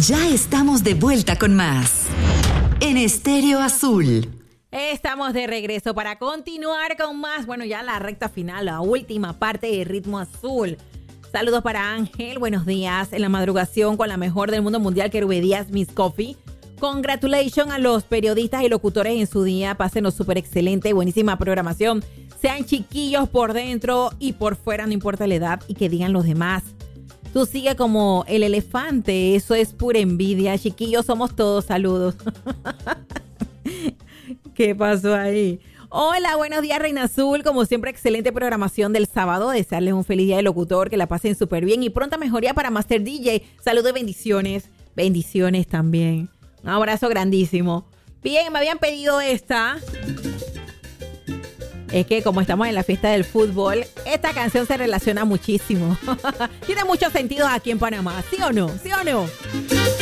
Ya estamos de vuelta con más en Estéreo Azul. Estamos de regreso para continuar con más. Bueno, ya la recta final, la última parte de Ritmo Azul. Saludos para Ángel, buenos días. En la madrugación con la mejor del mundo mundial, Kerube Díaz, Miss Coffee. Congratulations a los periodistas y locutores en su día. Pásenos súper excelente, buenísima programación. Sean chiquillos por dentro y por fuera, no importa la edad, y que digan los demás. Tú sigue como el elefante, eso es pura envidia. Chiquillos somos todos, saludos. ¿Qué pasó ahí? Hola, buenos días, Reina Azul. Como siempre, excelente programación del sábado. Desearles un feliz día de locutor, que la pasen súper bien y pronta mejoría para Master DJ. Saludos y bendiciones. Bendiciones también. Un abrazo grandísimo. Bien, me habían pedido esta. Es que como estamos en la fiesta del fútbol, esta canción se relaciona muchísimo. Tiene muchos sentidos aquí en Panamá. ¿Sí o no? ¿Sí o no?